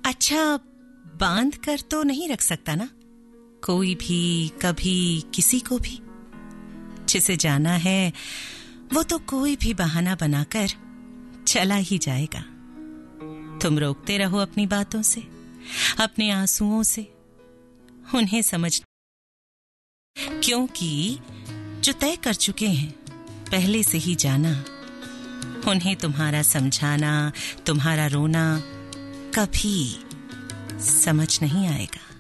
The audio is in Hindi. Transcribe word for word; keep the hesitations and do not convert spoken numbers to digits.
अच्छा, बांध कर तो नहीं रख सकता ना कोई भी कभी किसी को भी। जिसे जाना है वो तो कोई भी बहाना बनाकर चला ही जाएगा। तुम रोकते रहो अपनी बातों से, अपने आंसुओं से, उन्हें समझ, क्योंकि जो तय कर चुके हैं पहले से ही जाना, उन्हें तुम्हारा समझाना, तुम्हारा रोना कभी समझ नहीं आएगा।